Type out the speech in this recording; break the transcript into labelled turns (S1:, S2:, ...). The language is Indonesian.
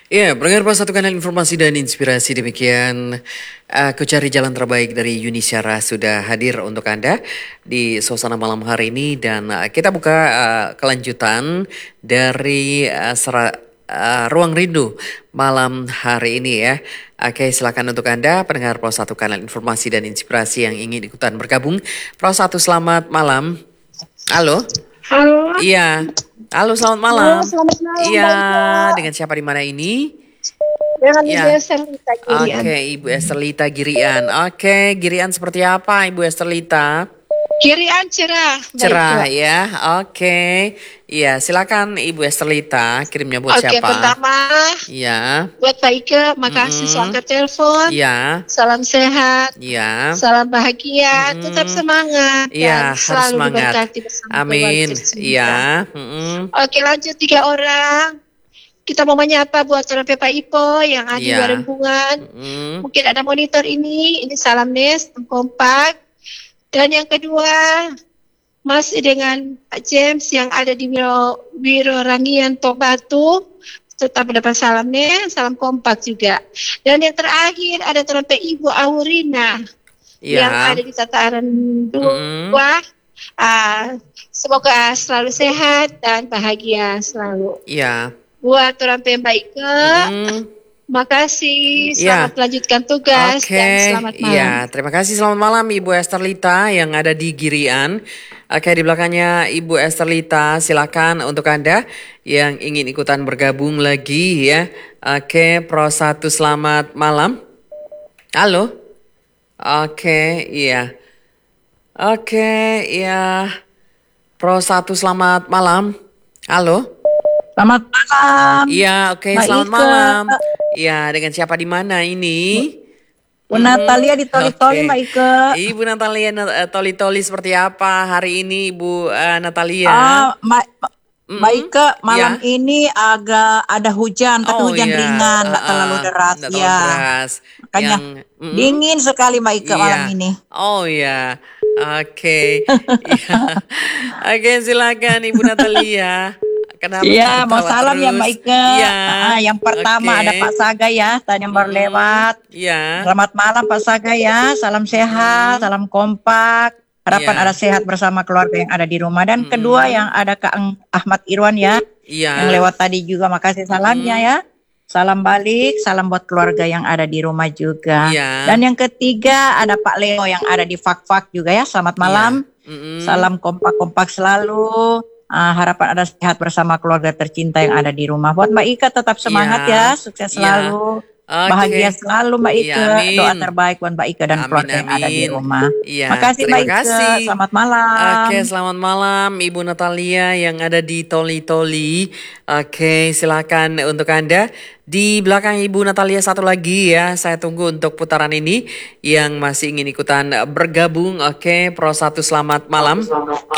S1: Ya, pendengar Pas satu kanal informasi dan inspirasi demikian. Aku cari jalan terbaik dari Yuni Syara sudah hadir untuk Anda di suasana malam hari ini dan kita buka kelanjutan dari Ruang Rindu malam hari ini ya. Oke, silakan untuk Anda pendengar Pas satu kanal informasi dan inspirasi yang ingin ikutan bergabung. Pas satu selamat malam. Halo.
S2: Halo,
S1: Iya. Halo, selamat
S2: halo,
S1: malam.
S2: selamat malam
S1: Iya,
S2: Mbak Ika.
S1: dengan siapa di mana ini?
S2: Dengan Ibu
S1: Ya.
S2: Serlita Kirian.
S1: Oke, Ibu Esterlita Girian. Oke, Girian seperti apa Ibu Esterlita?
S2: Kirian cerah, Mbak Ika.
S1: Cerah ya. Oke. Iya, silakan Ibu Esterlita kirimnya buat
S2: Oke,
S1: siapa?
S2: pertama
S1: Iya.
S2: buat Mbak Ika, makasih
S1: Mm-mm.
S2: sudah telepon.
S1: Iya.
S2: Salam sehat,
S1: Iya.
S2: salam bahagia, tetap
S1: Mm-mm.
S2: semangat dan
S1: Iya, harus
S2: selalu
S1: semangat.
S2: diberkati bersama keluarga
S1: Amin.
S2: tercinta.
S1: Iya. Mm-mm.
S2: Oke, lanjut 3 orang. Kita mau menyapa buat orang Pepa Ipo yang ada di luar
S1: Iya.
S2: lingkungan.
S1: Mm-mm.
S2: Mungkin ada monitor ini salam Nes, kompak. Dan yang kedua, masih dengan Pak James yang ada di Biro Rangian Tok Batu, tetap mendapat salam nih, salam kompak juga. Dan yang terakhir ada trompet Ibu Aurina yang
S1: Iya.
S2: ada di tataran
S1: Mm-mm.
S2: 2. Semoga selalu sehat dan bahagia selalu.
S1: Iya.
S2: Buat trompet baik ke,
S1: Mm-mm.
S2: makasih,
S1: Iya.
S2: selamat melanjutkan tugas
S1: Oke,
S2: dan selamat malam.
S1: iya. Terima kasih. Selamat malam Ibu Esterlita yang ada di Girian. Oke, di belakangnya Ibu Esterlita, silakan untuk Anda yang ingin ikutan bergabung lagi ya. Oke, Pro 1 selamat malam. Halo. Oke, iya. Oke, iya. Pro 1 selamat malam. Halo.
S3: Selamat malam,
S1: Iya, oke,
S3: Mbak
S1: selamat
S3: Ike.
S1: malam. Iya, dengan siapa di mana ini?
S3: Bu Natalia di Toli-Toli,
S1: Oke.
S3: Mbak Ike.
S1: Ibu Natalia Toli-Toli seperti apa hari ini Ibu Natalia?
S3: Mbak
S1: Mm-mm.
S3: Ike, malam
S1: Ya.
S3: ini agak ada hujan, tapi
S1: Oh
S3: hujan
S1: iya,
S3: ringan, nggak terlalu deras.
S1: nggak terlalu
S3: Ya,
S1: deras.
S3: makanya
S1: Mm-mm.
S3: dingin sekali Mbak Ike malam
S1: Iya.
S3: ini.
S1: Oh iya. Oke. Iya. Oke, silakan Ibu Natalia. Kenapa
S3: Iya, mau
S1: ketawa
S3: salam ya Mbak
S1: terus?
S3: Ike.
S1: Iya.
S3: Yang pertama
S1: Oke.
S3: ada Pak Saga ya, tadi yang baru
S1: Mm-mm.
S3: lewat.
S1: Iya.
S3: Selamat malam Pak Saga ya, salam sehat, salam kompak. Harapan
S1: Iya.
S3: ada sehat bersama keluarga yang ada di rumah. Dan kedua
S1: Mm-mm.
S3: yang ada Kak Ahmad Irwan ya, yang
S1: Iya.
S3: lewat tadi juga makasih salamnya ya. Salam balik, salam buat keluarga yang ada di rumah juga.
S1: Iya.
S3: Dan yang ketiga ada Pak Leo yang ada di Fak-Fak juga ya. Selamat malam.
S1: Iya. Mm-mm.
S3: Salam kompak-kompak selalu. Harapan ada sehat bersama keluarga tercinta yang ada di rumah. Buat Mbak Ika tetap semangat
S1: Iya.
S3: ya, sukses
S1: Iya.
S3: selalu.
S1: Oke.
S3: Bahagia selalu Mbak
S1: Iya,
S3: Ike.
S1: amin.
S3: Doa terbaik buat Mbak Ike dan
S1: Amin,
S3: keluarga yang ada di
S1: amin.
S3: rumah.
S1: Iya,
S3: Makasih Mbak
S1: terima
S3: Ike.
S1: kasih.
S3: Selamat malam.
S1: Oke, selamat malam Ibu Natalia yang ada di Toli-Toli. Oke, silakan untuk Anda. Di belakang Ibu Natalia satu lagi ya, saya tunggu untuk putaran ini yang masih ingin ikutan bergabung. Oke, Pro 1 selamat malam.